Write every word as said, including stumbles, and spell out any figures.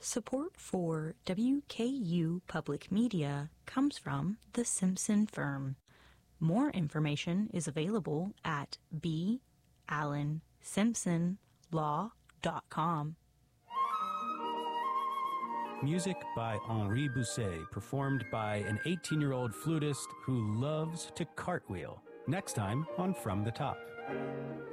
Support for W K U Public Media comes from the Simpson Firm. More information is available at b allen simpson law dot com. Music by Henri Bousset, performed by an eighteen-year-old flutist who loves to cartwheel. Next time on From the Top.